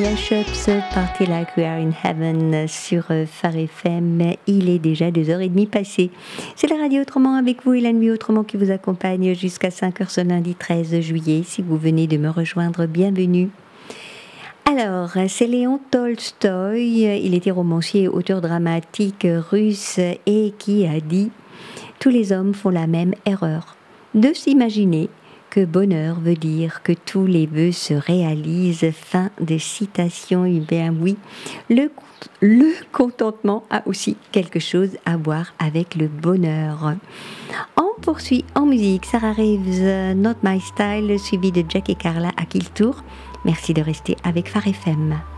Mashups, Party Like We Are in Heaven sur Phare FM. Il est déjà 2h30 passées. C'est la radio Autrement avec vous et la nuit Autrement qui vous accompagne jusqu'à 5h ce lundi 13 juillet. Si vous venez de me rejoindre, bienvenue. Alors, c'est Léon Tolstoï. Il était romancier et auteur dramatique russe et qui a dit « Tous les hommes font la même erreur, de s'imaginer que bonheur veut dire que tous les vœux se réalisent. » Fin de citation. Eh bien oui, le contentement a aussi quelque chose à voir avec le bonheur. On poursuit en musique. Sarah Reeves, Not My Style, suivi de Jack et Carla à qui le tour. Merci de rester avec Phare FM.